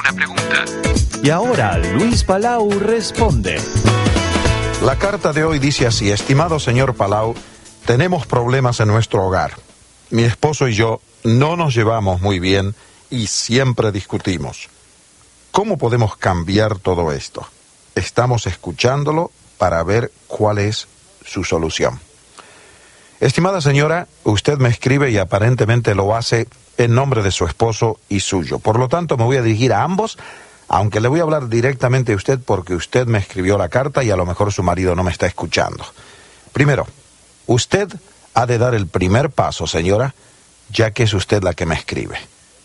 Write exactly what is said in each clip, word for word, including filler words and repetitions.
una pregunta. Y ahora Luis Palau responde. La carta de hoy dice así: estimado señor Palau, tenemos problemas en nuestro hogar. Mi esposo y yo no nos llevamos muy bien y siempre discutimos. ¿Cómo podemos cambiar todo esto? Estamos escuchándolo para ver cuál es su solución. Estimada señora, usted me escribe y aparentemente lo hace en nombre de su esposo y suyo. Por lo tanto, me voy a dirigir a ambos, aunque le voy a hablar directamente a usted porque usted me escribió la carta y a lo mejor su marido no me está escuchando. Primero, usted ha de dar el primer paso, señora, ya que es usted la que me escribe.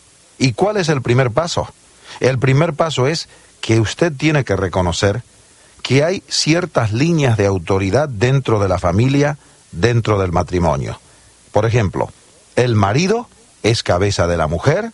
¿Y cuál es el primer paso? El primer paso es que usted tiene que reconocer que hay ciertas líneas de autoridad dentro de la familia, dentro del matrimonio. Por ejemplo, el marido es cabeza de la mujer,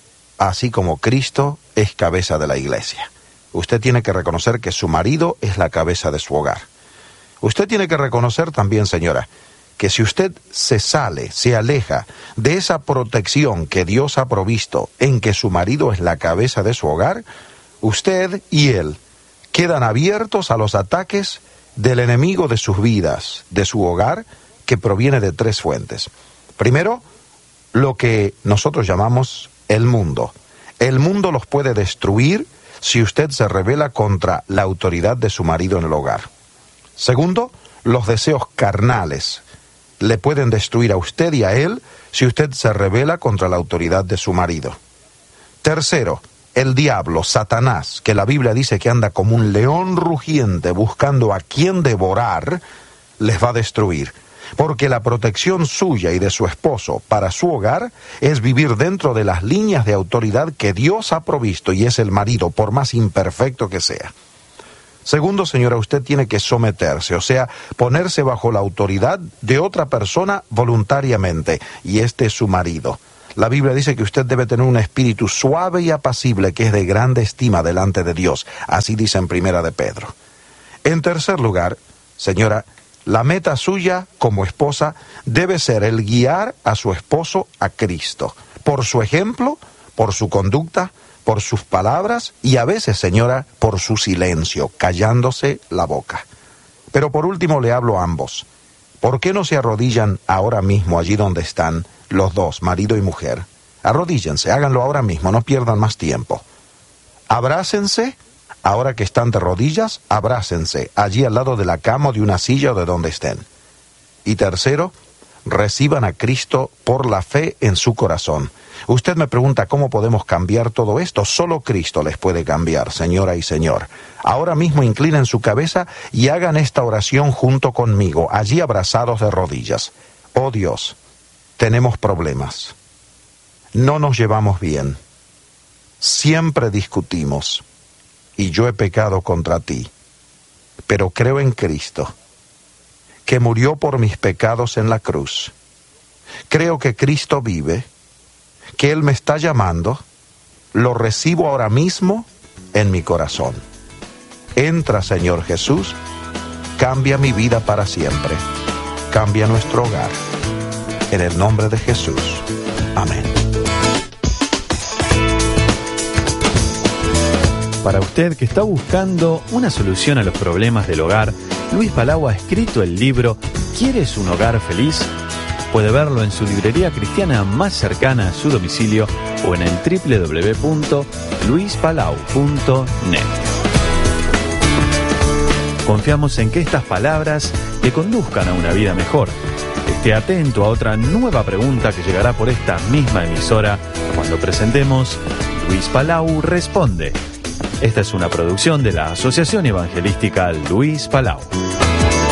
así como Cristo es cabeza de la iglesia. Usted tiene que reconocer que su marido es la cabeza de su hogar. Usted tiene que reconocer también, señora, que si usted se sale, se aleja de esa protección que Dios ha provisto en que su marido es la cabeza de su hogar, usted y él quedan abiertos a los ataques del enemigo de sus vidas, de su hogar, que proviene de tres fuentes. Primero, lo que nosotros llamamos el mundo. El mundo los puede destruir si usted se rebela contra la autoridad de su marido en el hogar. Segundo, los deseos carnales le pueden destruir a usted y a él si usted se rebela contra la autoridad de su marido. Tercero, el diablo, Satanás, que la Biblia dice que anda como un león rugiente buscando a quien devorar, les va a destruir. Porque la protección suya y de su esposo para su hogar es vivir dentro de las líneas de autoridad que Dios ha provisto, y es el marido, por más imperfecto que sea. Segundo, señora, usted tiene que someterse, o sea, ponerse bajo la autoridad de otra persona voluntariamente, y este es su marido. La Biblia dice que usted debe tener un espíritu suave y apacible que es de grande estima delante de Dios. Así dice en Primera de Pedro. En tercer lugar, señora, la meta suya como esposa debe ser el guiar a su esposo a Cristo, por su ejemplo, por su conducta, por sus palabras y a veces, señora, por su silencio, callándose la boca. Pero por último le hablo a ambos. ¿Por qué no se arrodillan ahora mismo allí donde están los dos, marido y mujer? Arrodíllense, háganlo ahora mismo, no pierdan más tiempo. Abrácense, ahora que están de rodillas, abrácense, allí al lado de la cama o de una silla o de donde estén. Y tercero, reciban a Cristo por la fe en su corazón. Usted me pregunta cómo podemos cambiar todo esto. Solo Cristo les puede cambiar, señora y señor. Ahora mismo inclinen su cabeza y hagan esta oración junto conmigo, allí abrazados de rodillas. Oh Dios, tenemos problemas. No nos llevamos bien. Siempre discutimos. Y yo he pecado contra ti. Pero creo en Cristo, que murió por mis pecados en la cruz. Creo que Cristo vive, que Él me está llamando, lo recibo ahora mismo en mi corazón. Entra, Señor Jesús, cambia mi vida para siempre, cambia nuestro hogar. En el nombre de Jesús. Amén. Para usted que está buscando una solución a los problemas del hogar, Luis Palau ha escrito el libro ¿Quieres un hogar feliz? Puede verlo en su librería cristiana más cercana a su domicilio o en el doble u doble u doble u punto luis palau punto net. Confiamos en que estas palabras te conduzcan a una vida mejor. Esté atento a otra nueva pregunta que llegará por esta misma emisora cuando presentemos Luis Palau Responde. Esta es una producción de la Asociación Evangelística Luis Palau.